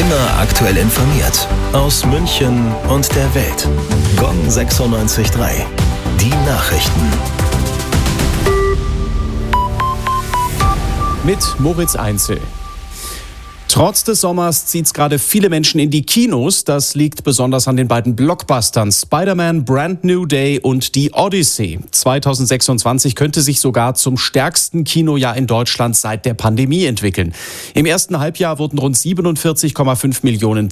Immer aktuell informiert. Aus München und der Welt. Gong 96.3. Die Nachrichten. Mit Moritz Einzel. Trotz des Sommers zieht's gerade viele Menschen in die Kinos. Das liegt besonders an den beiden Blockbustern Spider-Man Brand New Day und Die Odyssey. 2026 könnte sich sogar zum stärksten Kinojahr in Deutschland seit der Pandemie entwickeln. Im ersten Halbjahr wurden rund 47,5 Millionen